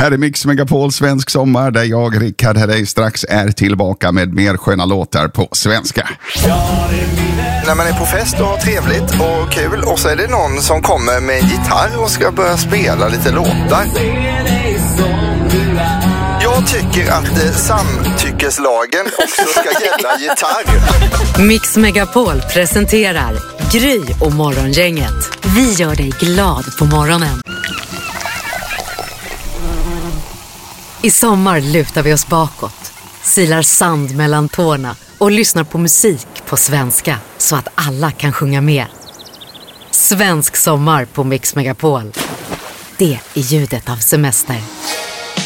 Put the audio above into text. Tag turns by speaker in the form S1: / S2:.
S1: här är Mix Megapol Svensk sommar där jag, Rickard Herrey, strax är tillbaka med mer sköna låtar på svenska.
S2: När man är på fest och har trevligt och kul och så är det någon som kommer med en gitarr och ska börja spela lite låtar. Jag tycker att samtyckeslagen också ska gälla gitarr.
S3: Mix Megapol presenterar Gry och Morgongänget. Vi gör dig glad på morgonen. I sommar lutar vi oss bakåt, silar sand mellan tårna och lyssnar på musik på svenska så att alla kan sjunga med. Svensk sommar på Mix Megapol. Det är ljudet av semester.